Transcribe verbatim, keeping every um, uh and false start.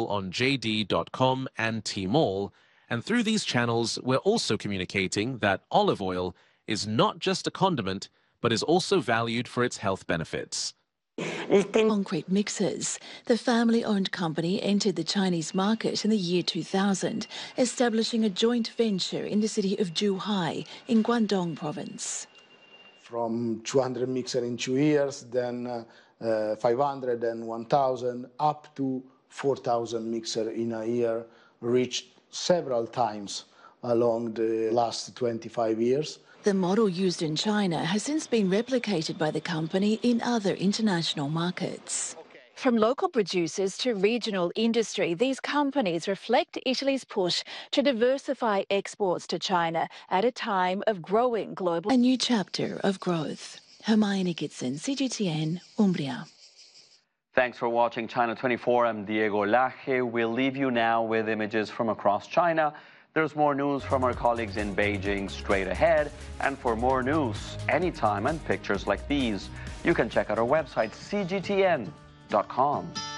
on J D dot com and Tmall, and through these channels, we're also communicating that olive oil is not just a condiment, but is also valued for its health benefits. Concrete Mixers. The family-owned company entered the Chinese market in the year two thousand, establishing a joint venture in the city of Zhuhai in Guangdong province. From two hundred mixers in two years, then uh, uh, five hundred and one thousand, up to four thousand mixers in a year, reached several times along the last twenty-five years. The model used in China has since been replicated by the company in other international markets. From local producers to regional industry, these companies reflect Italy's push to diversify exports to China at a time of growing global... A new chapter of growth. Hermione Gitson, C G T N, Umbria. Thanks for watching China twenty-four. I'm Diego Laje. We'll leave you now with images from across China. There's more news from our colleagues in Beijing straight ahead. And for more news anytime and pictures like these, you can check out our website, C G T N dot com.